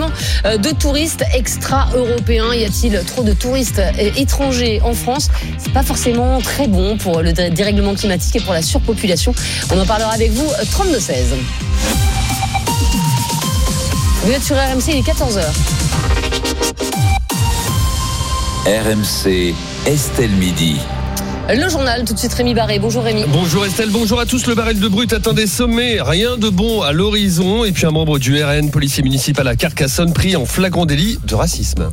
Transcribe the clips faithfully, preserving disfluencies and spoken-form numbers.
énormément de touristes extra-européens. Y a-t-il trop de touristes étrangers en France? C'est pas forcément très bon pour le dérèglement climatique et pour la surpopulation. On en parlera avec vous trente-deux seize. Vous êtes sur R M C, il est quatorze heures. R M C, Estelle Midi. Le journal, tout de suite Rémi Barré. Bonjour Rémi. Bonjour Estelle, bonjour à tous. Le baril de brut atteint des sommets, rien de bon à l'horizon. Et puis un membre du R N, policier municipal à Carcassonne, pris en flagrant délit de racisme.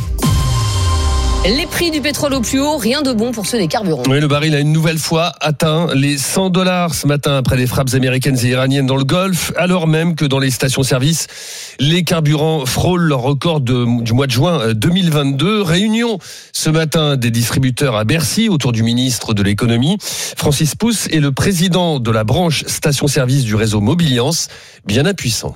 Les prix du pétrole au plus haut, rien de bon pour ceux des carburants. Oui, le baril a une nouvelle fois atteint les cent dollars ce matin après des frappes américaines et iraniennes dans le Golfe, alors même que dans les stations-service, les carburants frôlent leur record de, du mois de juin deux mille vingt-deux. Réunion ce matin des distributeurs à Bercy autour du ministre de l'économie. Francis Pousse est le président de la branche station-service du réseau Mobiliance, bien impuissant.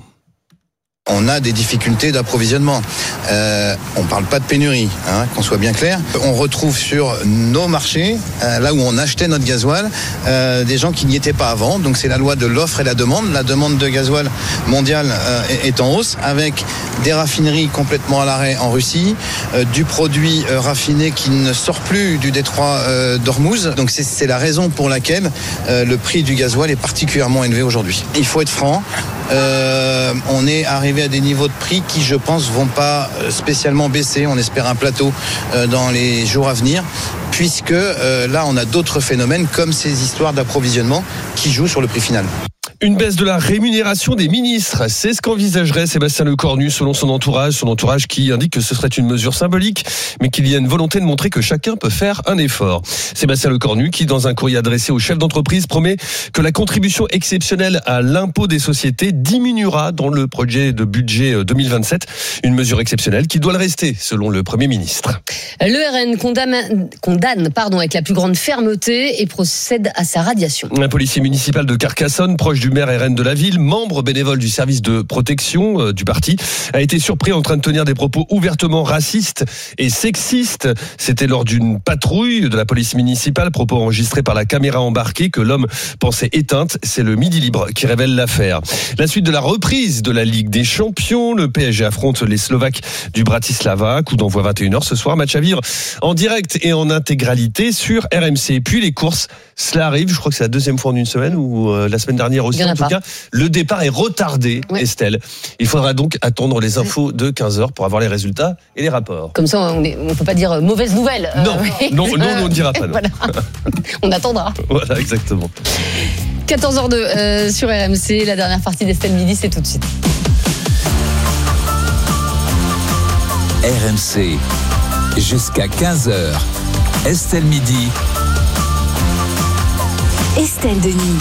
On a des difficultés d'approvisionnement. Euh, on ne parle pas de pénurie, hein, qu'on soit bien clair. On retrouve sur nos marchés, euh, là où on achetait notre gasoil, euh, des gens qui n'y étaient pas avant. Donc c'est la loi de l'offre et la demande. La demande de gasoil mondiale euh, est en hausse, avec des raffineries complètement à l'arrêt en Russie, euh, du produit euh, raffiné qui ne sort plus du détroit euh, d'Ormuz. Donc c'est, c'est la raison pour laquelle euh, le prix du gasoil est particulièrement élevé aujourd'hui. Il faut être franc. Euh, on est arrivé à des niveaux de prix qui, je pense, vont pas spécialement baisser. On espère un plateau euh, dans les jours à venir, puisque euh, là, on a d'autres phénomènes comme ces histoires d'approvisionnement qui jouent sur le prix final. Une baisse de la rémunération des ministres, c'est ce qu'envisagerait Sébastien Lecornu selon son entourage, son entourage qui indique que ce serait une mesure symbolique, mais qu'il y a une volonté de montrer que chacun peut faire un effort. Sébastien Lecornu qui, dans un courrier adressé aux chefs d'entreprise, promet que la contribution exceptionnelle à l'impôt des sociétés diminuera dans le projet de budget deux mille vingt-sept, une mesure exceptionnelle qui doit le rester, selon le Premier ministre. Le R N condamne, condamne pardon, avec la plus grande fermeté et procède à sa radiation. Un policier municipal de Carcassonne, proche du maire R N de la ville, membre bénévole du service de protection euh, du parti, a été surpris en train de tenir des propos ouvertement racistes et sexistes. C'était lors d'une patrouille de la police municipale, propos enregistrés par la caméra embarquée que l'homme pensait éteinte. C'est le Midi Libre qui révèle l'affaire. La suite de la reprise de la Ligue des Champions. Le P S G affronte les Slovaques du Bratislava. Coup d'envoi vingt et une heures ce soir. Match à vivre en direct et en intégralité sur R M C. Puis les courses, cela arrive. Je crois que c'est la deuxième fois en une semaine ou euh, la semaine dernière aussi. En tout pas. cas, le départ est retardé, ouais. Estelle. Il faudra donc attendre les infos de quinze heures pour avoir les résultats et les rapports. Comme ça, on ne peut pas dire mauvaise nouvelle. Non, euh, non, non, non, on ne dira pas. Non. Voilà. On attendra. Voilà, exactement. quatorze heures deux euh, sur R M C. La dernière partie d'Estelle Midi, c'est tout de suite. R M C, jusqu'à quinze heures. Estelle Midi. Estelle Denis.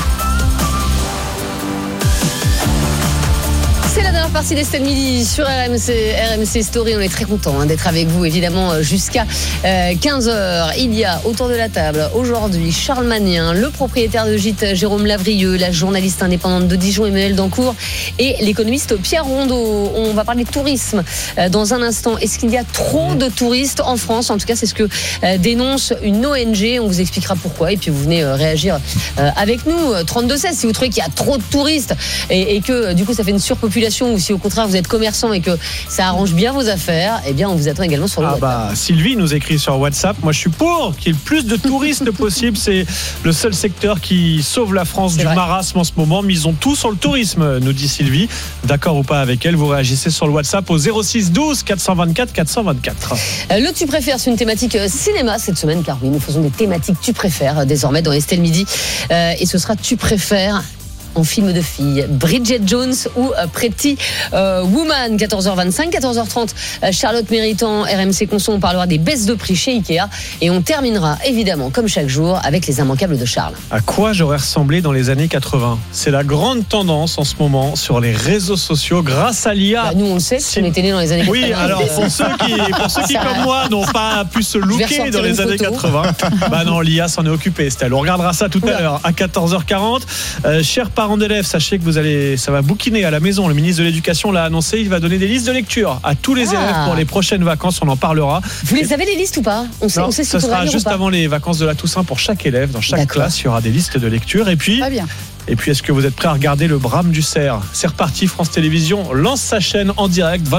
C'est la dernière partie d'Estelle Midi sur R M C, R M C Story. On est très content hein, d'être avec vous, évidemment, jusqu'à euh, quinze heures. Il y a autour de la table aujourd'hui Charles Magnin, le propriétaire de gîte Jérôme Lavrieux, la journaliste indépendante de Dijon Emmanuelle Dancourt et l'économiste Pierre Rondeau. On va parler de tourisme euh, dans un instant. Est-ce qu'il y a trop de touristes en France? En tout cas, c'est ce que euh, dénonce une O N G. On vous expliquera pourquoi et puis vous venez euh, réagir euh, avec nous. trente-deux seize, si vous trouvez qu'il y a trop de touristes et, et que du coup ça fait une surpopulation, ou si au contraire vous êtes commerçant et que ça arrange bien vos affaires, eh bien on vous attend également sur le ah WhatsApp. Bah, Sylvie nous écrit sur WhatsApp, moi je suis pour qu'il y ait le plus de touristes possible, c'est le seul secteur qui sauve la France c'est du vrai. marasme en ce moment, misons tout sur le tourisme, nous dit Sylvie. D'accord ou pas avec elle, vous réagissez sur le WhatsApp au zéro six douze quatre cent vingt-quatre quatre cent vingt-quatre. Le tu préfères, c'est une thématique cinéma cette semaine, car oui, nous faisons des thématiques tu préfères désormais dans Estelle Midi, euh, et ce sera tu préfères en film de filles, Bridget Jones ou Pretty euh, Woman. quatorze heures vingt-cinq, quatorze heures trente, Charlotte Méritant, R M C Conso, on parlera des baisses de prix chez Ikea et on terminera évidemment comme chaque jour avec les immanquables de Charles. À quoi j'aurais ressemblé dans les années quatre-vingts? C'est la grande tendance en ce moment sur les réseaux sociaux grâce à l'I A. Bah, nous on le sait, si on était nés dans les années quatre-vingts. Oui, alors pour ceux qui, pour ceux qui comme moi n'ont pas pu se looker dans les années quatre-vingts, bah non, l'I A s'en est occupée, Estelle. On regardera ça tout à Oula. l'heure à quatorze heures quarante. Euh, chers parents d'élèves, sachez que vous allez, ça va bouquiner à la maison. Le ministre de l'Éducation l'a annoncé, il va donner des listes de lecture à tous les ah. élèves pour les prochaines vacances. On en parlera. Vous les avez les listes ou pas? On sait, non, on sait si ça sera juste avant les vacances de la Toussaint pour chaque élève. Dans chaque D'accord. classe, il y aura des listes de lecture. Et puis, Très bien. Et puis, est-ce que vous êtes prêts à regarder le Brame du Cerf? C'est reparti. France Télévisions lance sa chaîne en direct.